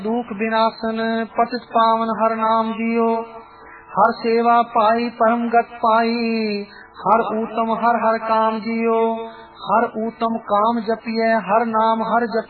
दुख विनाशन पतित पावन हर नाम जियो। हर सेवा पाई परम गत पाई, हर ऊतम हर हर काम जियो। हर ऊतम काम जपिए हर नाम हर जप